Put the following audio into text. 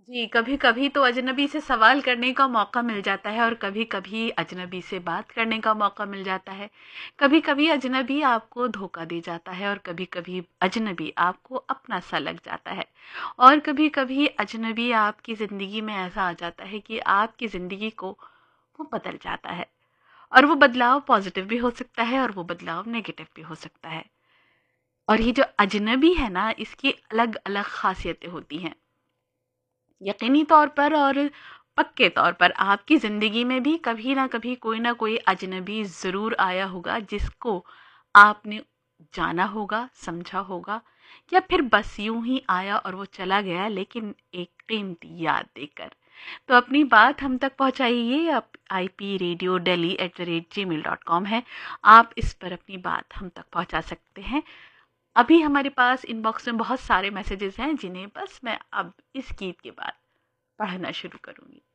जी, कभी-कभी तो अजनबी से सवाल करने का मौका मिल जाता है और कभी-कभी अजनबी से बात करने का मौका मिल जाता है। कभी-कभी अजनबी आपको धोखा दे जाता है और कभी-कभी अजनबी आपको अपना-सा लग जाता है। और कभी-कभी अजनबी आपकी ज़िंदगी में ऐसा आ जाता है कि आपकी ज़िंदगी को वो बदल जाता है। और वो बदलाव पॉज़िटिव भी हो सकता है और वो बदलाव नेगेटिव भी हो सकता है। और ये जो अजनबी है ना, इसकी अलग-अलग ख़ासियतें होती हैं। यकीनी तौर पर और पक्के तौर पर आपकी ज़िंदगी में भी कभी ना कभी कोई ना कोई अजनबी ज़रूर आया होगा जिसको आपने जाना होगा, समझा होगा, या फिर बस यूं ही आया और वो चला गया, लेकिन एक कीमती याद देकर। तो अपनी बात हम तक पहुंचाइए। आप ipradiodelhi@gmail.com है। आप इस पर अपनी बात हम तक पहुंचा सकते हैं। अभी हमारे पास इनबॉक्स में बहुत सारे मैसेजेस हैं जिन्हें बस मैं अब इस गीत के बाद पढ़ना शुरू करूंगी।